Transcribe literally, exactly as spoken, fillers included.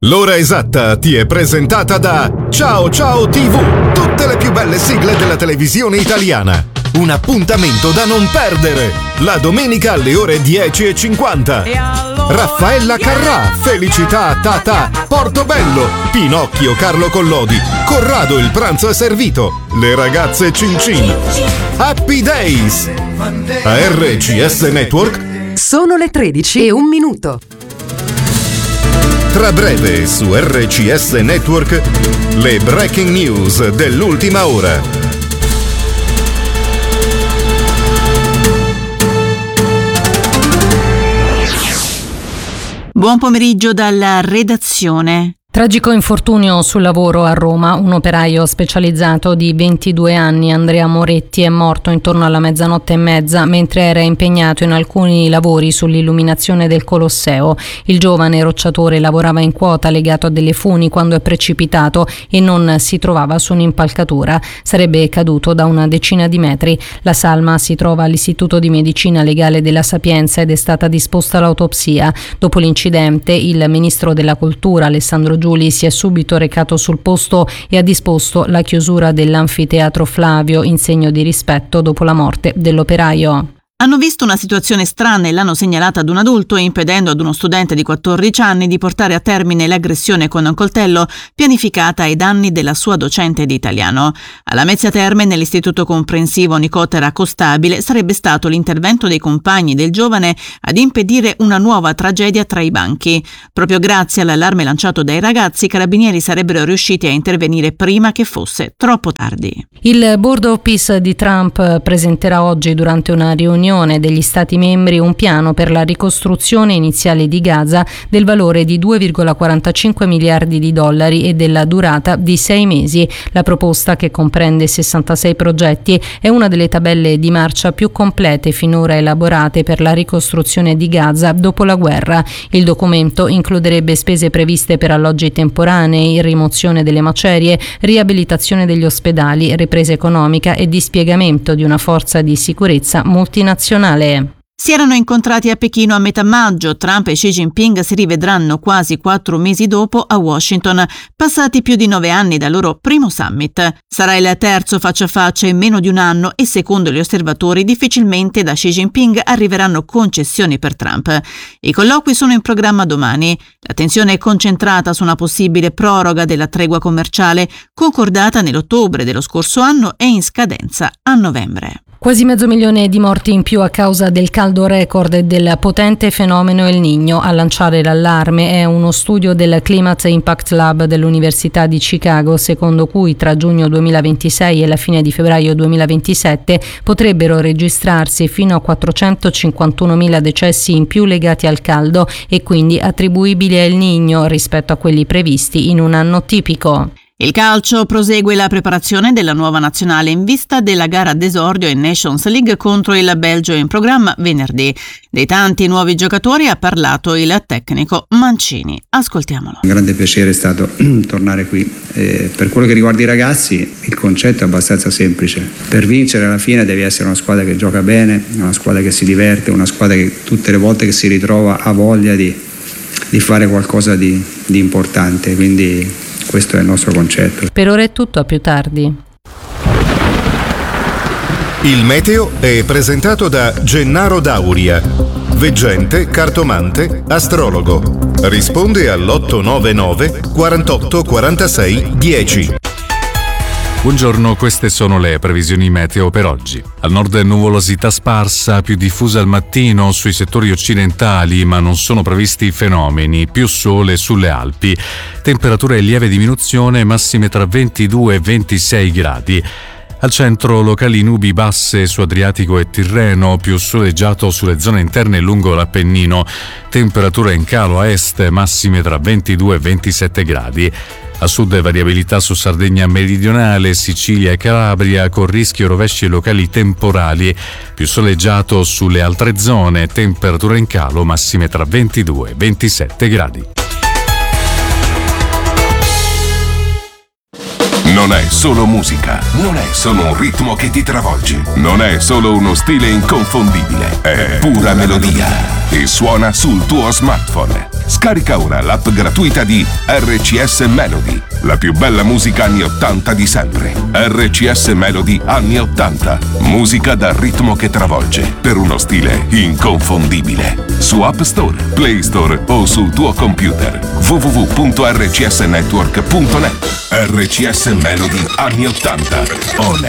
L'ora esatta ti è presentata da Ciao Ciao tivù, tutte le più belle sigle della televisione italiana. Un appuntamento da non perdere, la domenica alle ore dieci e cinquanta. Raffaella Carrà, Felicità Tata, Portobello, Pinocchio Carlo Collodi, Corrado il pranzo è servito, le ragazze Cin Cin, Happy Days. A R C S Network sono le tredici e un minuto. Tra breve su R C S Network le breaking news dell'ultima ora. Buon pomeriggio dalla redazione. Tragico infortunio sul lavoro a Roma. Un operaio specializzato di ventidue anni, Andrea Moretti, è morto intorno alla mezzanotte e mezza mentre era impegnato in alcuni lavori sull'illuminazione del Colosseo. Il giovane rocciatore lavorava in quota legato a delle funi quando è precipitato e non si trovava su un'impalcatura. Sarebbe caduto da una decina di metri. La salma si trova all'Istituto di Medicina Legale della Sapienza ed è stata disposta l'autopsia. Dopo l'incidente, il ministro della Cultura, Alessandro Giuli, si è subito recato sul posto e ha disposto la chiusura dell'anfiteatro Flavio in segno di rispetto dopo la morte dell'operaio. Hanno visto una situazione strana e l'hanno segnalata ad un adulto, impedendo ad uno studente di quattordici anni di portare a termine l'aggressione con un coltello pianificata ai danni della sua docente di italiano. Alla Lamezia Terme, nell'istituto comprensivo Nicotera Costabile, sarebbe stato l'intervento dei compagni del giovane ad impedire una nuova tragedia tra i banchi. Proprio grazie all'allarme lanciato dai ragazzi, i carabinieri sarebbero riusciti a intervenire prima che fosse troppo tardi. Il Board of Peace di Trump presenterà oggi, durante una riunione degli Stati membri, un piano per la ricostruzione iniziale di Gaza del valore di due virgola quarantacinque miliardi di dollari e della durata di sei mesi. La proposta, che comprende sessantasei progetti, è una delle tabelle di marcia più complete finora elaborate per la ricostruzione di Gaza dopo la guerra. Il documento includerebbe spese previste per alloggi temporanei, rimozione delle macerie, riabilitazione degli ospedali, ripresa economica e dispiegamento di una forza di sicurezza multinazionale. Si erano incontrati a Pechino a metà maggio. Trump e Xi Jinping si rivedranno quasi quattro mesi dopo a Washington, passati più di nove anni dal loro primo summit. Sarà il terzo faccia a faccia in meno di un anno e, secondo gli osservatori, difficilmente da Xi Jinping arriveranno concessioni per Trump. I colloqui sono in programma domani. La tensione è concentrata su una possibile proroga della tregua commerciale, concordata nell'ottobre dello scorso anno e in scadenza a novembre. Quasi mezzo milione di morti in più a causa del caldo record e del potente fenomeno El Niño. A lanciare l'allarme è uno studio del Climate Impact Lab dell'Università di Chicago, secondo cui tra giugno duemilaventisei e la fine di febbraio duemilaventisette potrebbero registrarsi fino a quattrocentocinquantunomila decessi in più legati al caldo e quindi attribuibili a El Niño rispetto a quelli previsti in un anno tipico. Il calcio prosegue la preparazione della nuova nazionale in vista della gara d'esordio in Nations League contro il Belgio in programma venerdì. Dei tanti nuovi giocatori ha parlato il tecnico Mancini. Ascoltiamolo. Un grande piacere è stato tornare qui. Eh, per quello che riguarda i ragazzi, il concetto è abbastanza semplice. Per vincere alla fine devi essere una squadra che gioca bene, una squadra che si diverte, una squadra che tutte le volte che si ritrova ha voglia di, di fare qualcosa di, di importante. Quindi questo è il nostro concetto. Per ora è tutto, a più tardi. Il meteo è presentato da Gennaro Dauria, veggente, cartomante, astrologo. Risponde all'otto nove nove quarantotto quarantasei dieci. Buongiorno, queste sono le previsioni meteo per oggi. Al nord nuvolosità sparsa, più diffusa al mattino sui settori occidentali, ma non sono previsti fenomeni, più sole sulle Alpi. Temperature in lieve diminuzione, massime tra ventidue e ventisei gradi. Al centro locali nubi basse su Adriatico e Tirreno, più soleggiato sulle zone interne lungo l'Appennino. Temperature in calo a est, massime tra ventidue e ventisette gradi. A sud variabilità su Sardegna meridionale, Sicilia e Calabria, con rischio rovesci locali temporali. Più soleggiato sulle altre zone, temperature in calo, massime tra ventidue e ventisette gradi. Non è solo musica, non è solo un ritmo che ti travolge, non è solo uno stile inconfondibile, è pura melodia e suona sul tuo smartphone. Scarica ora l'app gratuita di R C S Melody, la più bella musica anni ottanta di sempre. R C S Melody anni ottanta, musica dal ritmo che travolge, per uno stile inconfondibile. Su App Store, Play Store o sul tuo computer. w w w punto r c s network punto net. R C S Melody anni ottanta, on